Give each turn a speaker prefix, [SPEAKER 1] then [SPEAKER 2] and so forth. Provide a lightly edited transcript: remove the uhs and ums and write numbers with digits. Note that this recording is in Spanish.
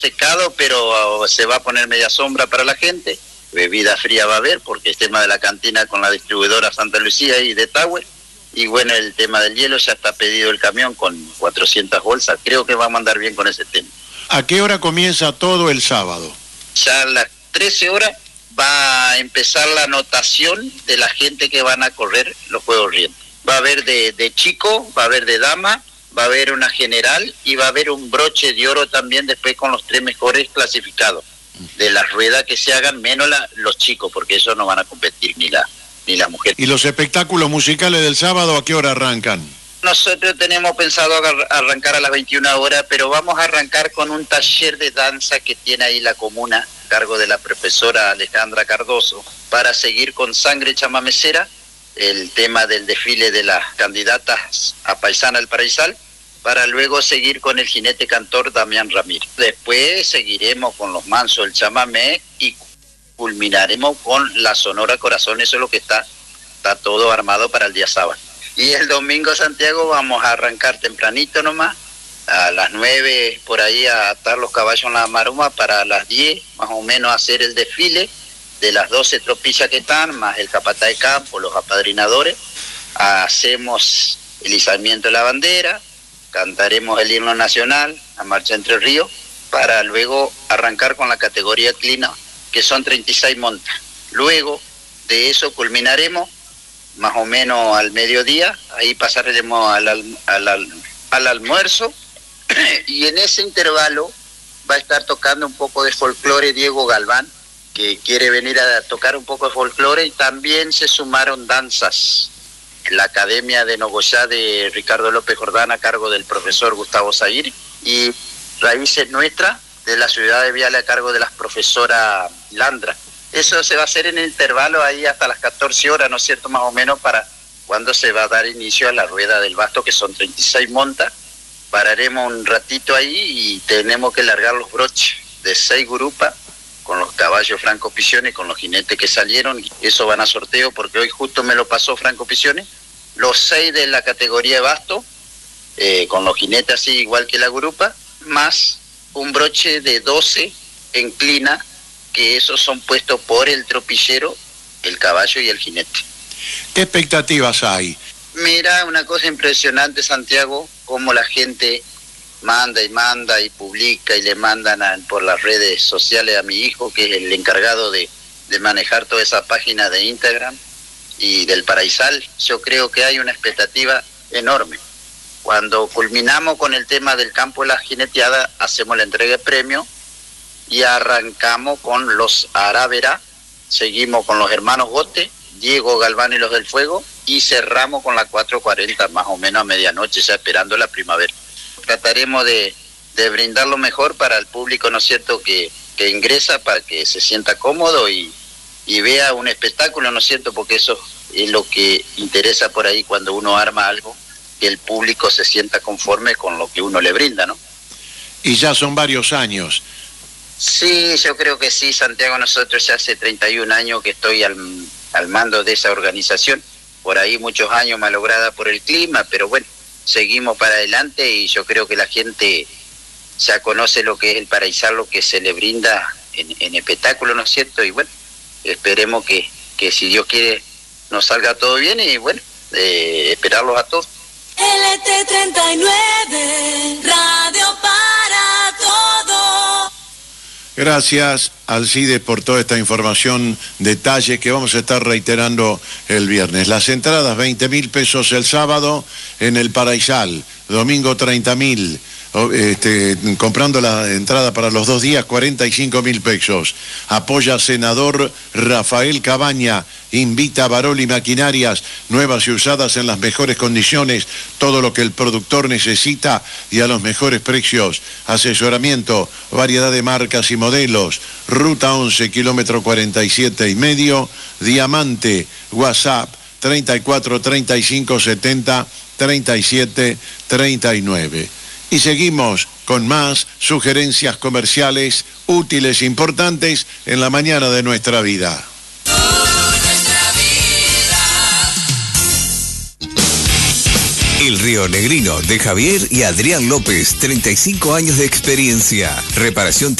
[SPEAKER 1] secado, pero se va a poner media sombra para la gente. Bebida fría va a haber, porque el tema de la cantina con la distribuidora Santa Lucía y de Tower. Y bueno, el tema del hielo, ya está pedido el camión con 400 bolsas. Creo que vamos a andar bien con ese tema.
[SPEAKER 2] ¿A qué hora comienza todo el sábado?
[SPEAKER 1] Ya a las 13 horas va a empezar la anotación de la gente que van a correr los Juegos Rientes. Va a haber de chico, va a haber de dama, va a haber una general y va a haber un broche de oro también después con los 3 mejores clasificados. De las ruedas que se hagan, menos los chicos, porque ellos no van a competir ni la mujer.
[SPEAKER 2] ¿Y los espectáculos musicales del sábado a qué hora arrancan?
[SPEAKER 1] Nosotros tenemos pensado arrancar a las 21 horas, pero vamos a arrancar con un taller de danza que tiene ahí la comuna, a cargo de la profesora Alejandra Cardoso, para seguir con Sangre Chamamecera, el tema del desfile de las candidatas a Paisana del Paraisal, para luego seguir con el jinete cantor Damián Ramírez. Después seguiremos con los mansos del chamamé y culminaremos con la Sonora Corazón. Eso es lo que está todo armado para el día sábado. Y el domingo, Santiago, vamos a arrancar tempranito nomás, a las 9 por ahí a atar los caballos en la maroma, para las 10 más o menos hacer el desfile de las 12 tropillas que están, más el capataz de campo, los apadrinadores. Hacemos el izamiento de la bandera, cantaremos el himno nacional, la marcha Entre Ríos, para luego arrancar con la categoría clina, que son 36 montas. Luego de eso culminaremos más o menos al mediodía, ahí pasaremos al almuerzo, y en ese intervalo va a estar tocando un poco de folclore Diego Galván, que quiere venir a tocar un poco de folclore, y también se sumaron danzas. La Academia de Nogoyá de Ricardo López Jordán, a cargo del profesor Gustavo Zahir, y Raíces Nuestras de la ciudad de Viale, a cargo de la profesora Landra. Eso se va a hacer en el intervalo ahí hasta las 14 horas, ¿no es cierto?, más o menos, para cuando se va a dar inicio a la rueda del basto, que son 36 montas. Pararemos un ratito ahí y tenemos que largar los broches de 6 grupas, con los caballos Franco Pisiones, con los jinetes que salieron. Eso van a sorteo, porque hoy justo me lo pasó Franco Pisiones. Los 6 de la categoría de basto, con los jinetes así igual que la grupa, más un broche de 12 en clina, que esos son puestos por el tropillero, el caballo y el jinete.
[SPEAKER 2] ¿Qué expectativas hay?
[SPEAKER 1] Mira, una cosa impresionante, Santiago, cómo la gente manda y publica y le mandan por las redes sociales a mi hijo, que es el encargado de manejar toda esa página de Instagram y del Paraisal. Yo creo que hay una expectativa enorme. Cuando culminamos con el tema del campo de la jineteada, hacemos la entrega de premio y arrancamos con los Aravera, seguimos con los hermanos Gote, Diego Galván y los del Fuego, y cerramos con la 440 más o menos a medianoche, ya esperando la primavera. Trataremos de brindar lo mejor para el público, ¿no es cierto?, que ingresa, para que se sienta cómodo y vea un espectáculo, ¿no es cierto?, porque eso es lo que interesa por ahí cuando uno arma algo, que el público se sienta conforme con lo que uno le brinda, ¿no?
[SPEAKER 2] Y ya son varios años.
[SPEAKER 1] Sí, yo creo que sí, Santiago. Nosotros ya hace 31 años que estoy al mando de esa organización, por ahí muchos años malograda por el clima, pero bueno, seguimos para adelante, y yo creo que la gente ya conoce lo que es el Paraisal, lo que se le brinda en espectáculo, ¿no es cierto? Y bueno, esperemos que si Dios quiere nos salga todo bien, y bueno, esperarlos a todos.
[SPEAKER 3] LT39, Radio para Todo.
[SPEAKER 2] Gracias, Alcides, por toda esta información, detalles que vamos a estar reiterando el viernes. Las entradas, 20.000 pesos el sábado en el Paraisal, domingo 30.000. Comprando la entrada para los 2 días, 45.000 pesos. Apoya senador Rafael Cabaña. Invita a Baroli Maquinarias, nuevas y usadas en las mejores condiciones, todo lo que el productor necesita y a los mejores precios. Asesoramiento, variedad de marcas y modelos. Ruta 11, kilómetro 47,5. Diamante, WhatsApp 34 35 70 37 39. Y seguimos con más sugerencias comerciales útiles e importantes en la mañana de nuestra vida.
[SPEAKER 4] El Río Negrino de Javier y Adrián López, 35 años de experiencia. Reparación